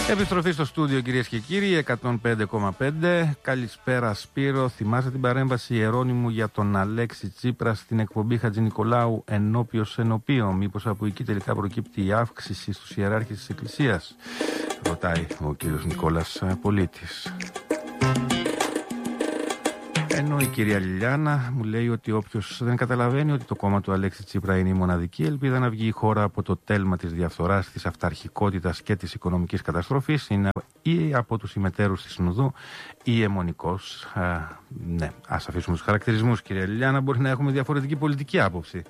Επιστροφή στο στούντιο, κυρίες και κύριοι, 105,5. Καλησπέρα, Σπύρο. Θυμάστε την παρέμβαση Ιερώνυμου για τον Αλέξη Τσίπρα στην εκπομπή Χατζηνικολάου ενώπιος ενωπίων? Μήπως από εκεί τελικά προκύπτει η αύξηση στους ιεράρχες της Εκκλησίας? Ρωτάει ο κύριος Νικόλας Πολίτης. Ενώ η κυρία Λιλιάνα μου λέει ότι όποιος δεν καταλαβαίνει ότι το κόμμα του Αλέξη Τσίπρα είναι η μοναδική ελπίδα να βγει η χώρα από το τέλμα της διαφθοράς, της αυταρχικότητας και της οικονομικής καταστροφής, είναι ή από τους ημετέρους της Συνοδού ή αιμονικός. Ναι, ας αφήσουμε τους χαρακτηρισμούς, κυρία Λιλιάνα, μπορεί να έχουμε διαφορετική πολιτική άποψη.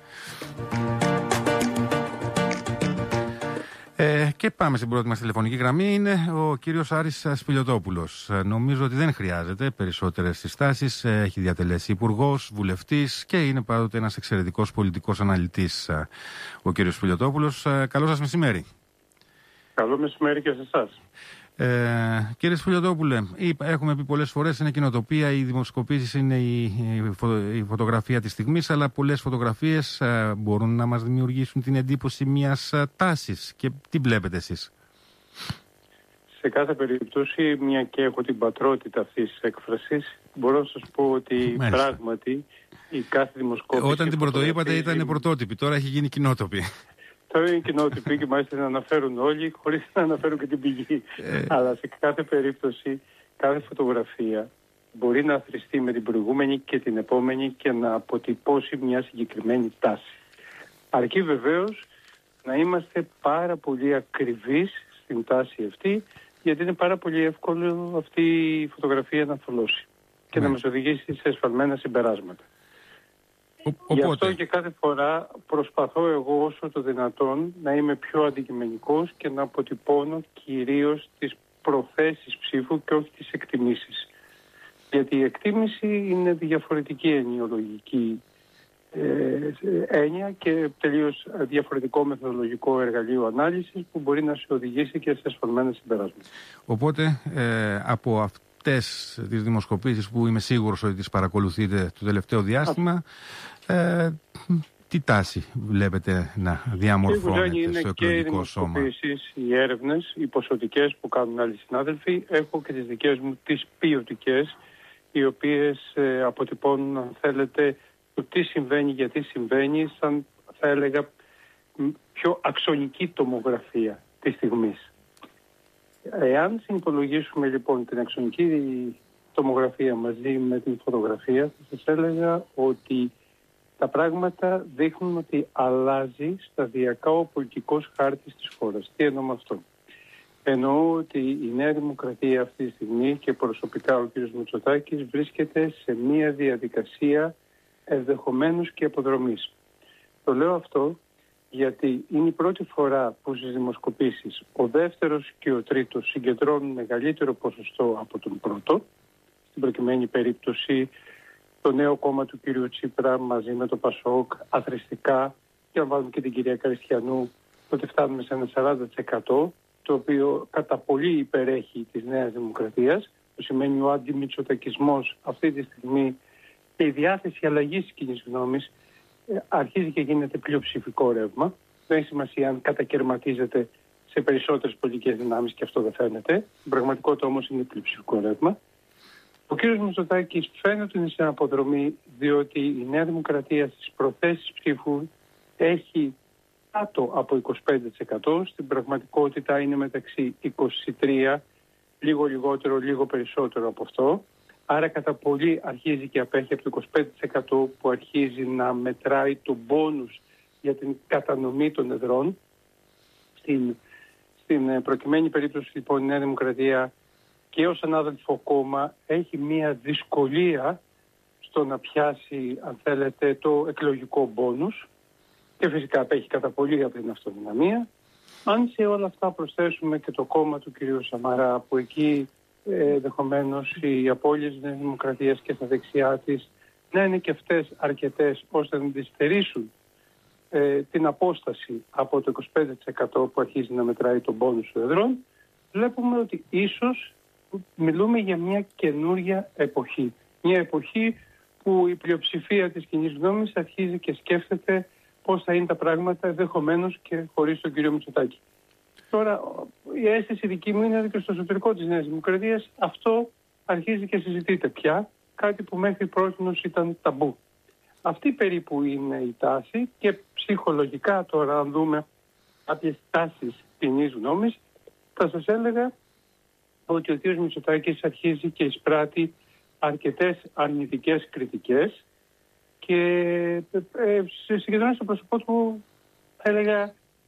Και πάμε στην πρώτη μας τηλεφωνική γραμμή. Είναι ο κύριος Άρης Σπηλιωτόπουλος. Νομίζω ότι δεν χρειάζεται περισσότερες συστάσεις. Έχει διατελέσει υπουργός, βουλευτής και είναι πάντοτε ένας εξαιρετικός πολιτικός αναλυτής ο κύριος Σπηλιωτόπουλος. Καλό σας μεσημέρι. Καλό μεσημέρι και σε εσάς. Κύριε Σπηλιωτόπουλε, έχουμε πει πολλές φορές, είναι κοινοτοπία, οι δημοσκοπήσεις είναι η φωτογραφία της στιγμής, αλλά πολλές φωτογραφίες μπορούν να μας δημιουργήσουν την εντύπωση μιας τάσης. Και τι βλέπετε εσείς? Σε κάθε περίπτωση, μια και έχω την πατρότητα αυτής της έκφρασης, μπορώ να σας πω ότι πράγματι η κάθε δημοσκόπηση... Όταν την πρωτοείπατε ήταν πρωτότυπη, τώρα έχει γίνει κοινότοπη. Τώρα είναι κοινότυπη και μάλιστα να αναφέρουν όλοι χωρίς να αναφέρουν και την πηγή. Αλλά σε κάθε περίπτωση, κάθε φωτογραφία μπορεί να αθροιστεί με την προηγούμενη και την επόμενη και να αποτυπώσει μια συγκεκριμένη τάση. Αρκεί βεβαίως να είμαστε πάρα πολύ ακριβείς στην τάση αυτή, γιατί είναι πάρα πολύ εύκολο αυτή η φωτογραφία να θολώσει και να μας οδηγήσει σε εσφαλμένα συμπεράσματα. Γι' αυτό και κάθε φορά προσπαθώ εγώ όσο το δυνατόν να είμαι πιο αντικειμενικός και να αποτυπώνω κυρίως τις προθέσεις ψήφου και όχι τις εκτιμήσεις. Γιατί η εκτίμηση είναι διαφορετική ενοιολογική έννοια και τελείως διαφορετικό μεθοδολογικό εργαλείο ανάλυσης που μπορεί να σε οδηγήσει και σε ασφαλμένα συμπεράσματα. Οπότε από αυτές τις δημοσκοπήσεις που είμαι σίγουρος ότι τις παρακολουθείτε το τελευταίο διάστημα, τι τάση βλέπετε να διαμορφώνεται στο εκλογικό σώμα? Οι δημοσκοπήσεις, οι έρευνες, οι ποσοτικές που κάνουν άλλοι συνάδελφοι, έχω και τις δικές μου τις ποιοτικές, οι οποίες αποτυπώνουν, αν θέλετε, το τι συμβαίνει, γιατί συμβαίνει, σαν θα έλεγα πιο αξονική τομογραφία της στιγμής. Εάν συνυπολογίσουμε λοιπόν την αξονική τομογραφία μαζί με την φωτογραφία, θα σας έλεγα ότι τα πράγματα δείχνουν ότι αλλάζει σταδιακά ο πολιτικός χάρτης της χώρας. Τι εννοώ με αυτό? Εννοώ ότι η Νέα Δημοκρατία αυτή τη στιγμή και προσωπικά ο κ. Μητσοτάκης βρίσκεται σε μια διαδικασία ενδεχομένως και αποδρομής. Το λέω αυτό γιατί είναι η πρώτη φορά που στις δημοσκοπήσεις ο δεύτερος και ο τρίτος συγκεντρώνουν μεγαλύτερο ποσοστό από τον πρώτο. Στην προκειμένη περίπτωση το νέο κόμμα του κ. Τσίπρα μαζί με το Πασόκ αθρηστικά, και αν βάλουμε και την κυρία Καριστιανού, τότε φτάνουμε σε ένα 40%, το οποίο κατά πολύ υπερέχει της Νέας Δημοκρατίας. Το σημαίνει ο αντιμητσοτακισμός αυτή τη στιγμή και η διάθεση αλλαγής της κοινής γνώμης αρχίζει και γίνεται πλειοψηφικό ρεύμα. Δεν έχει σημασία αν κατακαιρματίζεται σε περισσότερες πολιτικές δυνάμεις και αυτό δεν φαίνεται. Η πραγματικότητα όμως είναι πλειοψηφικό ρεύμα. Ο κ. Μητσοτάκης φαίνεται ότι είναι σε αποδρομή, διότι η Νέα Δημοκρατία στις προθέσεις ψήφου έχει κάτω από 25%. Στην πραγματικότητα είναι μεταξύ 23%, λίγο λιγότερο, λίγο περισσότερο από αυτό. Άρα κατά πολύ αρχίζει και απέχει από το 25% που αρχίζει να μετράει το μπόνους για την κατανομή των εδρών. Στην προκειμένη περίπτωση λοιπόν η Νέα Δημοκρατία και ως ανάδελφο κόμμα έχει μια δυσκολία στο να πιάσει, αν θέλετε, το εκλογικό μπόνους και φυσικά απέχει κατά πολύ από την αυτοδυναμία. Αν σε όλα αυτά προσθέσουμε και το κόμμα του κ. Σαμαρά, που εκεί ενδεχομένως οι απώλειες της Νέας Δημοκρατίας και στα δεξιά της να είναι και αυτές αρκετές ώστε να τις στερήσουν την απόσταση από το 25% που αρχίζει να μετράει τον πόνους των εδρών, βλέπουμε ότι ίσως μιλούμε για μια καινούρια εποχή. Μια εποχή που η πλειοψηφία της κοινής γνώμης αρχίζει και σκέφτεται πώς θα είναι τα πράγματα ενδεχομένως και χωρίς τον κύριο Μητσοτάκη. Τώρα η αίσθηση δική μου είναι ότι και στο εσωτερικό της Νέας Δημοκρατίας αυτό αρχίζει και συζητείται πια, κάτι που μέχρι πρότινος ήταν ταμπού. Αυτή περίπου είναι η τάση και ψυχολογικά τώρα, αν δούμε κάποιες τάσεις κοινής γνώμης, θα σας έλεγα ότι ο κ. Μητσοτάκης αρχίζει και εισπράττει αρκετές αρνητικές κριτικές και συγκεντρώνει στο πρόσωπό του, θα έλεγα,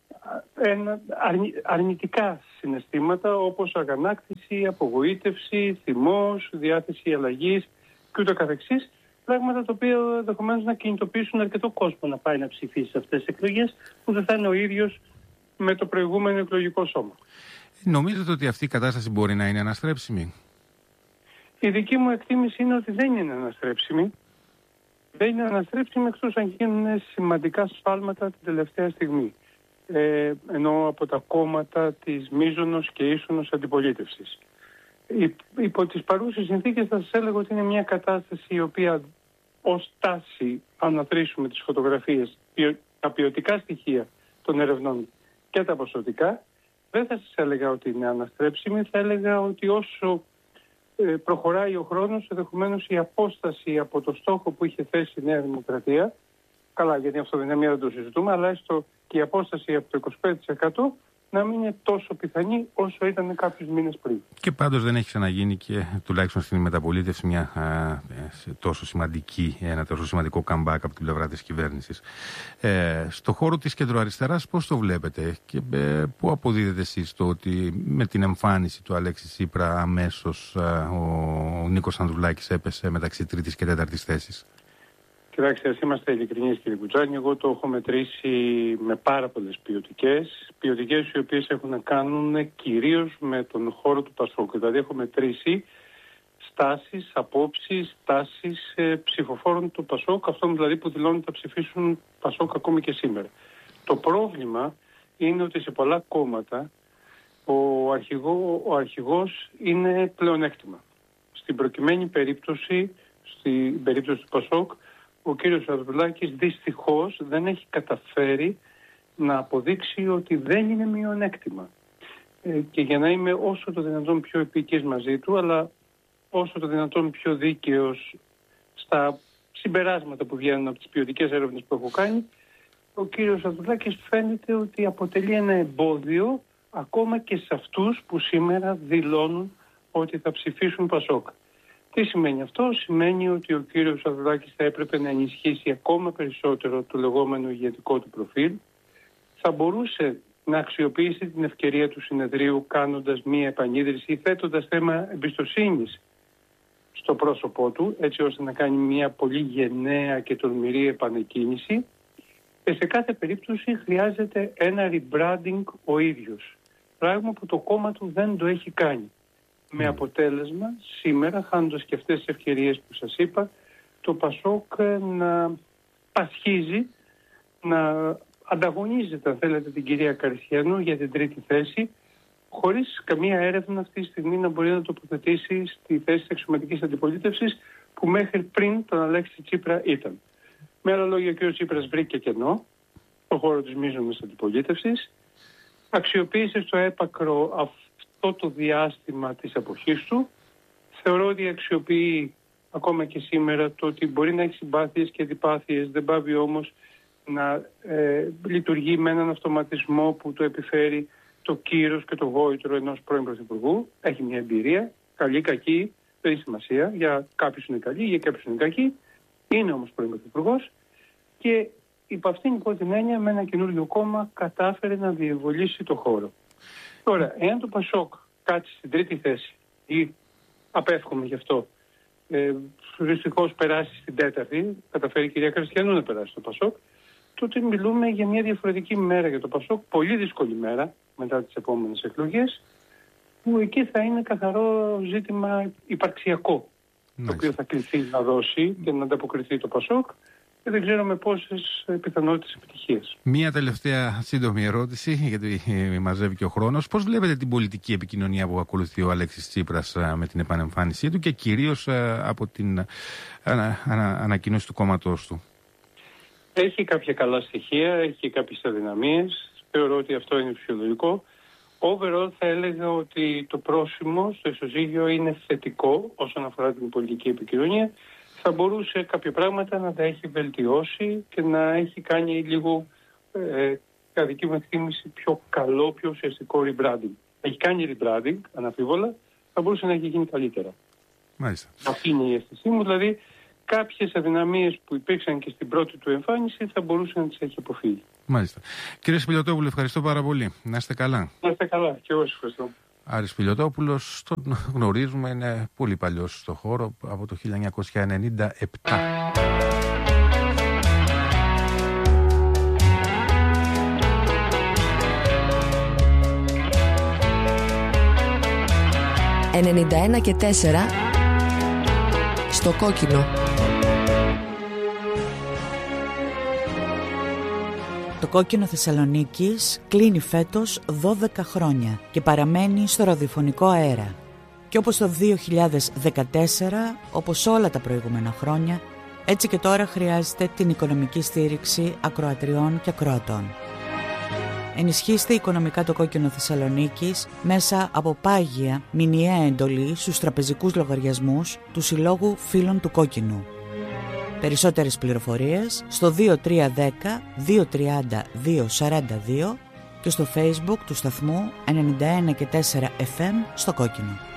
αρνητικά συναισθήματα όπως αγανάκτηση, απογοήτευση, θυμός, διάθεση αλλαγής και ούτω καθεξής. Πράγματα τα οποία ενδεχομένως να κινητοποιήσουν αρκετό κόσμο να πάει να ψηφίσει σε αυτές τις εκλογές, που δεν θα είναι ο ίδιος με το προηγούμενο εκλογικό σώμα. Νομίζετε ότι αυτή η κατάσταση μπορεί να είναι αναστρέψιμη? Η δική μου εκτίμηση είναι ότι δεν είναι αναστρέψιμη. Δεν είναι αναστρέψιμη εκτός αν γίνουν σημαντικά σφάλματα την τελευταία στιγμή. Ενώ από τα κόμματα της μείζωνος και ίσονος αντιπολίτευσης. Υπό τις παρούσες συνθήκες θα σας έλεγα ότι είναι μια κατάσταση η οποία ως τάση, αν αναθρήσουμε τις φωτογραφίες, τα ποιοτικά στοιχεία των ερευνών και τα ποσοτικά, δεν θα σας έλεγα ότι είναι αναστρέψιμη, θα έλεγα ότι όσο προχωράει ο χρόνος, ενδεχομένως η απόσταση από το στόχο που είχε θέσει η Νέα Δημοκρατία, καλά, γιατί αυτό δεν είναι μία, δεν το συζητούμε, αλλά έστω και η απόσταση από το 25% να μην είναι τόσο πιθανή όσο ήταν κάποιους μήνες πριν. Και πάντως δεν έχει ξαναγίνει και τουλάχιστον στην μεταπολίτευση ένα τόσο σημαντικό comeback από την πλευρά της κυβέρνησης. Στο χώρο της κεντροαριστεράς πώς το βλέπετε και πού αποδίδετε εσείς το ότι με την εμφάνιση του Αλέξη Τσίπρα αμέσως ο Νίκος Ανδρουλάκης έπεσε μεταξύ τρίτης και τέταρτης θέσης? Κοιτάξτε, ας είμαστε ειλικρινείς, κύριε Κουτζάνη, εγώ το έχω μετρήσει με πάρα πολλές ποιοτικές οι οποίες έχουν να κάνουν κυρίως με τον χώρο του Πασόκ. Δηλαδή έχω μετρήσει στάσεις, απόψεις, τάσεις ψηφοφόρων του Πασόκ, αυτών δηλαδή που δηλώνουν ότι θα ψηφίσουν Πασόκ ακόμη και σήμερα. Το πρόβλημα είναι ότι σε πολλά κόμματα ο αρχηγός είναι πλεονέκτημα. Στην προκειμένη περίπτωση, στην περίπτωση του Πασόκ, ο κύριος Ανδρουλάκης δυστυχώς δεν έχει καταφέρει να αποδείξει ότι δεν είναι μειονέκτημα. Και για να είμαι όσο το δυνατόν πιο επίκης μαζί του, αλλά όσο το δυνατόν πιο δίκαιος στα συμπεράσματα που βγαίνουν από τις ποιοτικές έρευνες που έχω κάνει, ο κύριος Ανδρουλάκης φαίνεται ότι αποτελεί ένα εμπόδιο ακόμα και σε αυτούς που σήμερα δηλώνουν ότι θα ψηφίσουν Πασόκ. Τι σημαίνει αυτό? Σημαίνει ότι ο κύριος Ανδρουλάκης θα έπρεπε να ενισχύσει ακόμα περισσότερο το λεγόμενο ηγετικό του προφίλ. Θα μπορούσε να αξιοποιήσει την ευκαιρία του συνεδρίου κάνοντας μία επανίδρυση ή θέτοντας θέμα εμπιστοσύνης στο πρόσωπό του, έτσι ώστε να κάνει μία πολύ γενναία και τολμηρή επανεκκίνηση. Και σε κάθε περίπτωση χρειάζεται ένα rebranding ο ίδιος. Πράγμα που το κόμμα του δεν το έχει κάνει. Με αποτέλεσμα σήμερα, χάνοντας και αυτές τις ευκαιρίες που σας είπα, το Πασόκ να πασχίζει, να ανταγωνίζεται, αν θέλετε, την κυρία Καριστιανού για την τρίτη θέση, χωρίς καμία έρευνα αυτή τη στιγμή να μπορεί να τοποθετήσει στη θέση της αξιωματικής αντιπολίτευσης που μέχρι πριν τον Αλέξη Τσίπρα ήταν. Με άλλα λόγια, ο κ. Τσίπρας βρήκε κενό στον χώρο της μείζωνης αντιπολίτευσης, αξιοποίησε στο έπακρο αυτό το διάστημα της εποχής του. Θεωρώ ότι αξιοποιεί ακόμα και σήμερα το ότι μπορεί να έχει συμπάθειες και αντιπάθειες, δεν πάβει όμως να λειτουργεί με έναν αυτοματισμό που το επιφέρει το κύρος και το γόητρο ενός πρώην Πρωθυπουργού. Έχει μια εμπειρία, καλή, κακή, δεν έχει σημασία. Για κάποιους είναι καλή, για κάποιους είναι κακή. Είναι όμως πρώην Πρωθυπουργός και υπό αυτήν την έννοια με ένα καινούριο κόμμα κατάφερε να διευολήσει το χώρο. Τώρα, εάν το Πασόκ κάτσει στην τρίτη θέση ή απέφχομαι γι' αυτό, δυστυχώς περάσει στην τέταρτη, καταφέρει η κυρία Καριστιανού να περάσει το Πασόκ, τότε μιλούμε για μια διαφορετική μέρα για το Πασόκ, πολύ δύσκολη μέρα μετά τις επόμενες εκλογές, που εκεί θα είναι καθαρό ζήτημα υπαρξιακό, το οποίο θα κληθεί να δώσει και να ανταποκριθεί το Πασόκ. Και δεν ξέρω με πόσες πιθανότητες επιτυχίας. Μία τελευταία σύντομη ερώτηση, γιατί μαζεύει και ο χρόνος. Πώς βλέπετε την πολιτική επικοινωνία που ακολουθεί ο Αλέξης Τσίπρας με την επανεμφάνισή του και κυρίως από την ανακοίνωση του κόμματός του? Έχει κάποια καλά στοιχεία, έχει κάποιες αδυναμίες. Θεωρώ ότι αυτό είναι φυσιολογικό. Overall θα έλεγα ότι το πρόσημο στο ισοζύγιο είναι θετικό όσον αφορά την πολιτική επικοινωνία. Θα μπορούσε κάποια πράγματα να τα έχει βελτιώσει και να έχει κάνει λίγο, κατά δική μου εκτίμηση, πιο καλό, πιο ουσιαστικό rebranding. Έχει κάνει rebranding, αναμφίβολα, θα μπορούσε να έχει γίνει καλύτερα. Μάλιστα. Αυτή είναι η αίσθησή μου, δηλαδή κάποιες αδυναμίες που υπήρξαν και στην πρώτη του εμφάνιση θα μπορούσε να τις έχει αποφύγει. Μάλιστα. Κύριε Σπηλιωτόπουλο, ευχαριστώ πάρα πολύ. Να είστε καλά. Να είστε καλά, και εγώ σας ευχαριστώ. Άρης Σπηλιωτόπουλος, τον γνωρίζουμε, είναι πολύ παλιός στο χώρο, από το 1997. 91 και 4 στο κόκκινο. Το κόκκινο Θεσσαλονίκης κλείνει φέτος 12 χρόνια και παραμένει στο ραδιοφωνικό αέρα. Και όπως το 2014, όπως όλα τα προηγούμενα χρόνια, έτσι και τώρα χρειάζεται την οικονομική στήριξη ακροατριών και ακροατών. Ενισχύστε οικονομικά το κόκκινο Θεσσαλονίκης μέσα από πάγια μηνιαία εντολή στους τραπεζικούς λογαριασμούς του Συλλόγου Φίλων του Κόκκινου. Περισσότερες πληροφορίες στο 2310 230 242 και στο Facebook του σταθμού 91 και 4 FM στο Κόκκινο.